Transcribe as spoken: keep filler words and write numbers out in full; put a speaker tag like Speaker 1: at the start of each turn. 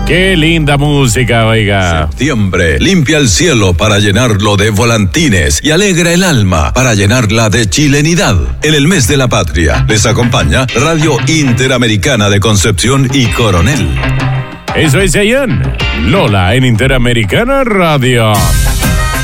Speaker 1: Qué linda música, oiga.
Speaker 2: Septiembre limpia el cielo para llenarlo de volantines y alegra el alma para llenarla de chilenidad. En el mes de la patria les acompaña Radio Interamericana de Concepción y Coronel.
Speaker 1: Eso es Cheyenne. Lola en Interamericana Radio.